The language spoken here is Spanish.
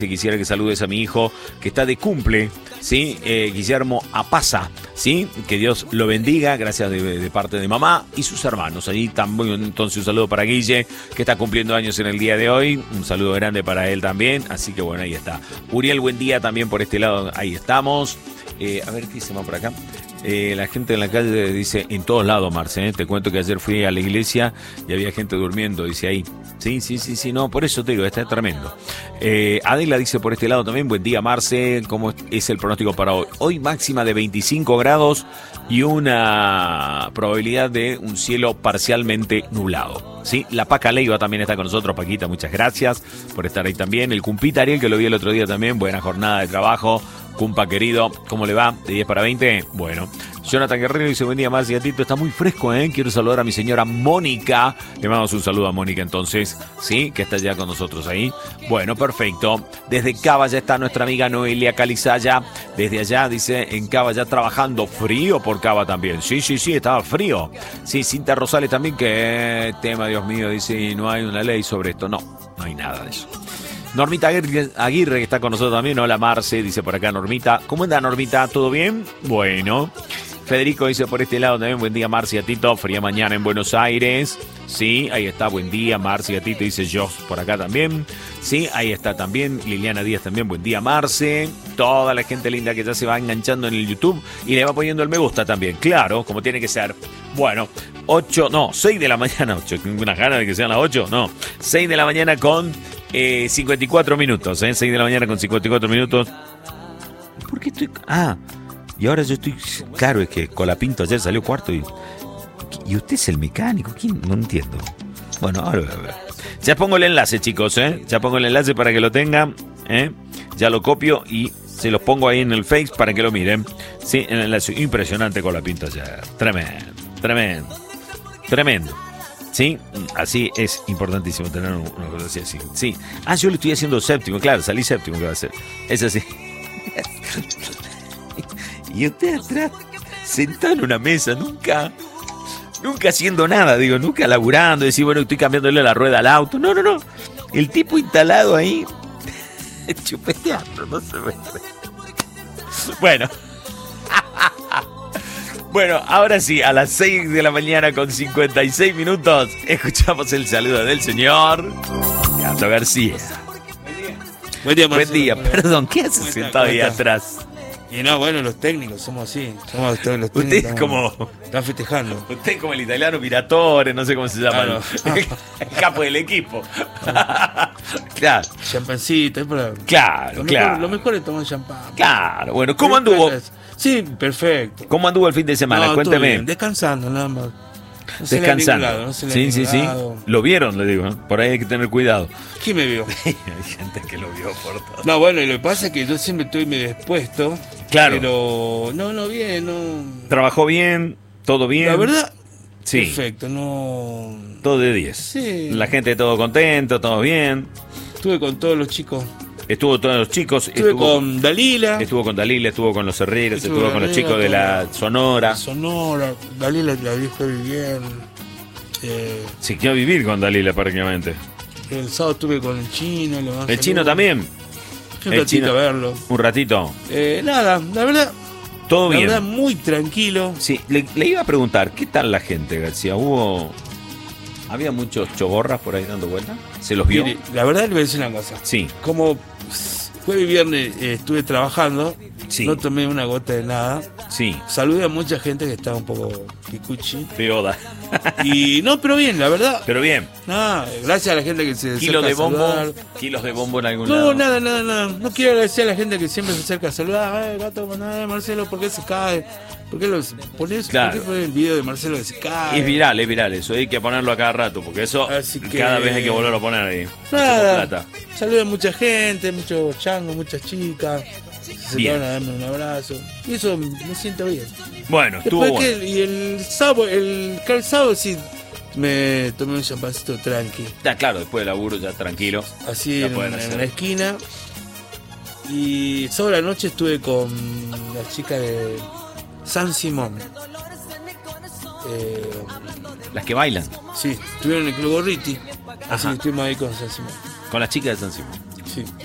Quisiera que saludes a mi hijo que está de cumple, ¿sí? Guillermo Apaza, ¿sí? Que Dios lo bendiga, gracias de parte de mamá y sus hermanos. Allí también, entonces un saludo para Guille, que está cumpliendo años en el día de hoy. Un saludo grande para él también. Así que bueno, ahí está. Uriel, buen día también por este lado, ahí estamos. A ver, ¿qué dice más por acá? La gente en la calle dice, en todos lados, Marce, te cuento que ayer fui a la iglesia y había gente durmiendo, dice ahí. Sí, no, por eso te digo, está tremendo. Adela dice por este lado también, buen día, Marce, ¿cómo es el pronóstico para hoy? Hoy máxima de 25 grados y una probabilidad de un cielo parcialmente nublado. Sí, la Paca Leiva también está con nosotros, Paquita, muchas gracias por estar ahí también. El Cumpita Ariel, que lo vi el otro día también, buena jornada de trabajo. Cumpa querido, ¿cómo le va? ¿De 10 para 20? Bueno. Jonathan Guerrero dice, buen día, Marcia, Tito, está muy fresco, ¿eh? Quiero saludar a mi señora Mónica. Le mandamos un saludo a Mónica entonces, ¿sí? Que está ya con nosotros ahí. Bueno, perfecto. Desde Cava ya está nuestra amiga Noelia Calizaya. Desde allá, dice, en Cava ya trabajando. Frío por Cava también. Sí, estaba frío. Sí, Cinta Rosales también, que tema, Dios mío, dice, no hay una ley sobre esto. No hay nada de eso. Normita Aguirre, que está con nosotros también. Hola, Marce, dice por acá Normita. ¿Cómo anda, Normita? ¿Todo bien? Bueno. Federico dice por este lado también, buen día, Marcia, Tito. Fría mañana en Buenos Aires. Sí, ahí está, buen día, Marcia, Tito. Dice Joss por acá también. Sí, ahí está también. Liliana Díaz también, buen día, Marce. Toda la gente linda que ya se va enganchando en el YouTube y le va poniendo el me gusta también. Claro, como tiene que ser. Bueno, 6 de la mañana. 8, unas ganas de que sean las 8. No, 6 de la mañana con 54 minutos. 6 de la mañana con 54 minutos. ¿Por qué estoy...? Y ahora yo estoy... Claro, es que Colapinto ayer salió cuarto y usted es el mecánico. ¿Quién? No entiendo. Bueno, ahora... Ya pongo el enlace, chicos, Ya pongo el enlace para que lo tengan, Ya lo copio y se los pongo ahí en el Face para que lo miren. Sí, el enlace impresionante Colapinto ayer. Tremendo. Sí, así es importantísimo tener una cosa así. Sí. Yo le estoy haciendo séptimo, claro, salí séptimo, ¿qué va a hacer? Es así. Y usted atrás, sentado en una mesa, nunca haciendo nada, nunca laburando, decir, bueno, estoy cambiándole la rueda al auto. No. El tipo instalado ahí, chupeteando, no se ve. Bueno. Bueno, ahora sí, a las 6 de la mañana con 56 minutos, escuchamos el saludo del señor Gato García. Buen día, Marcelo. Buen día, perdón, ¿qué hace sentado ahí atrás? Y no, bueno, los técnicos somos así. Somos todos los técnicos. Usted es como... Están festejando. Usted es como el italiano Miratore, no sé cómo se llama. Claro. El capo del equipo. Claro. Champancito. Claro. Lo mejor es tomar champán. Claro. Bueno, ¿cómo anduvo? Sí, perfecto. ¿Cómo anduvo el fin de semana? Cuénteme. Bien. Descansando, nada más. Descansando. Sí. Lo vieron, le digo. Por ahí hay que tener cuidado. ¿Quién me vio? Hay gente que lo vio por todo. No, bueno, lo que pasa es que yo siempre estoy medio expuesto. Claro. Pero no bien, no. Trabajó bien, todo bien. La verdad, sí. Perfecto, no. Todo de 10. Sí. La gente todo contento, todo bien. Estuve con todos los chicos. Estuvo todos los chicos. Estuvo con Dalila. Estuvo con Dalila, estuvo con los Herreras, estuvo con los chicos de la Sonora. Dalila la vi bien. Sí, quiero vivir con Dalila prácticamente. El sábado estuve con el chino. ¿El chino también? Un ratito a verlo. ¿Un ratito? Nada, la verdad. Todo bien. La verdad, muy tranquilo. Sí, le iba a preguntar, ¿qué tal la gente, García? ¿Había muchos choborras por ahí dando vueltas? ¿Se los vio? Mire, la verdad le voy a decir una cosa. Sí. Como jueves y viernes estuve trabajando, sí. No tomé una gota de nada. Sí. Saludé a mucha gente que estaba un poco picuchi. Peoda. Y no, pero bien, la verdad. Pero bien. Gracias a la gente que se kilos acerca de bombo en algún lado. Nada. No quiero agradecer a la gente que siempre se acerca a saludar. Gato, Marcelo, ¿por qué se cae? ¿Por qué pones el video de Marcelo que se cae? Es viral eso hay que ponerlo a cada rato, porque eso cada vez hay que volverlo a poner ahí. Nada, saluda a mucha gente, muchos changos, muchas chicas. Se acercaron a darme un abrazo. Y eso me siento bien. Bueno, estuvo bueno. Y el sábado sí me tomé un champancito tranqui. Ya, claro, después del laburo ya tranquilo. Así en la esquina. Y sábado a la noche estuve con la chica de San Simón. Las que bailan. Sí, estuvieron en el Club Gorriti. Así que estuvimos ahí con San Simón. Con las chicas de San Simón. Sí.